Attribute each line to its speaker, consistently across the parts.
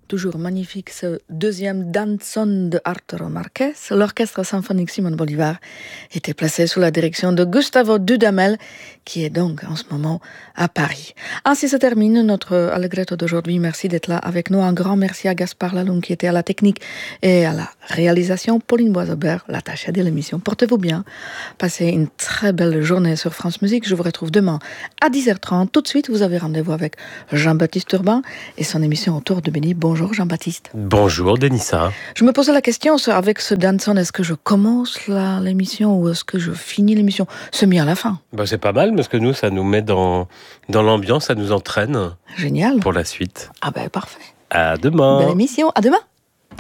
Speaker 1: Toujours magnifique ce deuxième danzón de Arturo Márquez. L'orchestre symphonique Simón Bolívar était placé sous la direction de Gustavo Dudamel, qui est donc en ce moment à Paris. Ainsi se termine notre Allegretto d'aujourd'hui. Merci d'être là avec nous. Un grand merci à Gaspard Lalonde qui était à la technique et à la réalisation. Pauline Boisaubert, l'attachée de l'émission. Portez-vous bien. Passez une très belle journée sur France Musique. Je vous retrouve demain à 10h30. Tout de suite, vous avez rendez-vous avec Jean-Baptiste Urbain et son émission Autour de Midi. Bonjour Jean-Baptiste.
Speaker 2: Bonjour Denissa.
Speaker 1: Je me posais la question avec ce danzón, est-ce que je commence l'émission ou est-ce que je finis l'émission? C'est mis à la fin.
Speaker 2: C'est pas mal parce que nous, ça nous met dans l'ambiance, ça nous entraîne.
Speaker 1: Génial.
Speaker 2: Pour la suite.
Speaker 1: Ah ben parfait.
Speaker 2: À demain.
Speaker 1: Belle émission. À demain.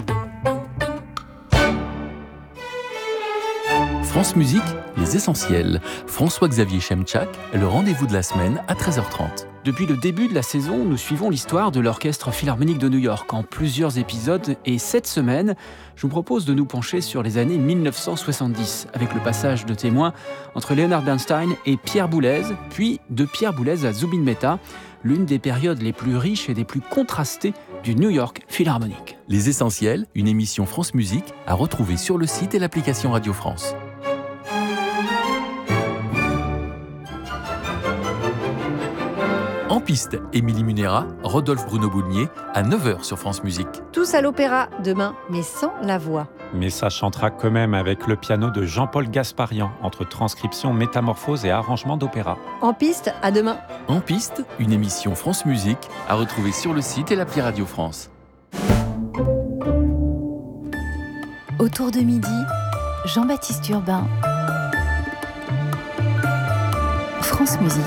Speaker 3: France Musique, les essentiels. François-Xavier Chemchak, le rendez-vous de la semaine à 13h30.
Speaker 4: Depuis le début de la saison, nous suivons l'histoire de l'Orchestre Philharmonique de New York en plusieurs épisodes. Et cette semaine, je vous propose de nous pencher sur les années 1970, avec le passage de témoin entre Leonard Bernstein et Pierre Boulez, puis de Pierre Boulez à Zubin Mehta, l'une des périodes les plus riches et les plus contrastées du New York Philharmonic.
Speaker 3: Les essentiels, une émission France Musique à retrouver sur le site et l'application Radio France. En piste, Émilie Munera, Rodolphe Bruno Boulnier, à 9h sur France Musique.
Speaker 5: Tous à l'opéra demain, mais sans la voix.
Speaker 6: Mais ça chantera quand même avec le piano de Jean-Paul Gasparian, entre transcription, métamorphose et arrangement d'opéra.
Speaker 5: En piste, à demain.
Speaker 3: En piste, une émission France Musique à retrouver sur le site et l'appli Radio France.
Speaker 7: Autour de midi, Jean-Baptiste Urbain. France Musique.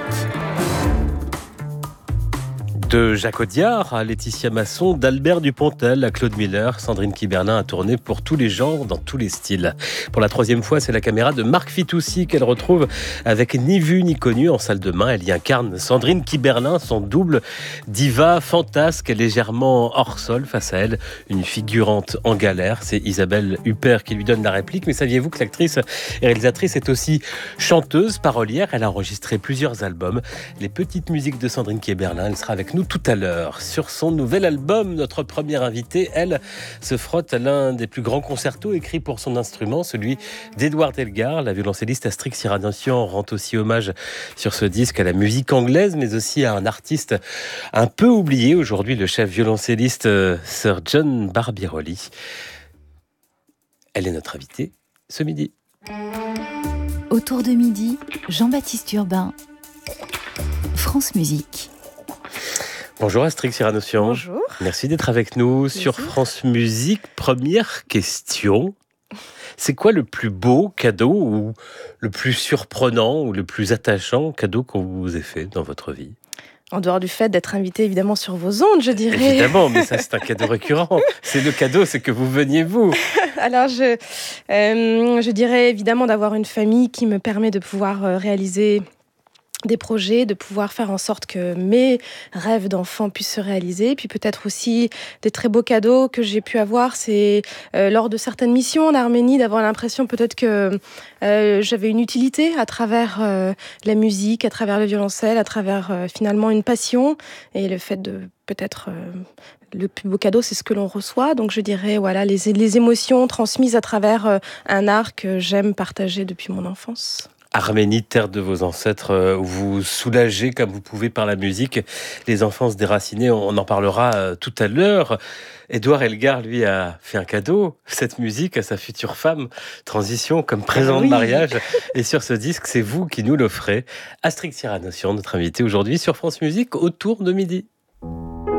Speaker 2: De Jacques Audiard à Laetitia Masson, d'Albert Dupontel à Claude Miller, Sandrine Kiberlin a tourné pour tous les genres, dans tous les styles. Pour la troisième fois, c'est la caméra de Marc Fitoussi qu'elle retrouve avec Ni vu ni connu en salle de bain. Elle y incarne Sandrine Kiberlin, son double diva fantasque, légèrement hors sol. Face à elle, une figurante en galère. C'est Isabelle Huppert qui lui donne la réplique. Mais saviez-vous que l'actrice et réalisatrice est aussi chanteuse, parolière? Elle a enregistré plusieurs albums. Les petites musiques de Sandrine Kiberlin, elle sera avec nous tout à l'heure. Sur son nouvel album, notre première invitée, elle, se frotte à l'un des plus grands concertos écrits pour son instrument, celui d'Edward Elgar. La violoncelliste Astrid Cyranocian rend aussi hommage sur ce disque à la musique anglaise, mais aussi à un artiste un peu oublié aujourd'hui, le chef violoncelliste Sir John Barbirolli. Elle est notre invitée ce midi.
Speaker 7: Autour de midi, Jean-Baptiste Urbain, France Musique.
Speaker 2: Bonjour Astrid Cyranocian.
Speaker 1: Bonjour.
Speaker 2: Merci d'être avec nous sur France Musique. Première question. C'est quoi le plus beau cadeau ou le plus surprenant ou le plus attachant cadeau qu'on vous ait fait dans votre vie?
Speaker 8: En dehors du fait d'être invité évidemment sur vos ondes, je dirais.
Speaker 2: Évidemment, mais ça c'est un cadeau récurrent. C'est le cadeau, c'est que vous veniez vous.
Speaker 8: Alors je dirais évidemment d'avoir une famille qui me permet de pouvoir réaliser des projets, de pouvoir faire en sorte que mes rêves d'enfant puissent se réaliser. Puis peut-être aussi des très beaux cadeaux que j'ai pu avoir, c'est lors de certaines missions en Arménie, d'avoir l'impression peut-être que j'avais une utilité à travers la musique, à travers le violoncelle, à travers finalement une passion. Et le fait de peut-être... le plus beau cadeau, c'est ce que l'on reçoit. Donc je dirais voilà les émotions transmises à travers un art que j'aime partager depuis mon enfance.
Speaker 2: Arménie, terre de vos ancêtres, où vous soulagez comme vous pouvez par la musique les enfances déracinées. On en parlera tout à l'heure. Edward Elgar, lui, a fait un cadeau, cette musique, à sa future femme. Transition comme présent de mariage. Et sur ce disque, c'est vous qui nous l'offrez. Astrid Cyranocian, notre invitée aujourd'hui sur France Musique, autour de midi.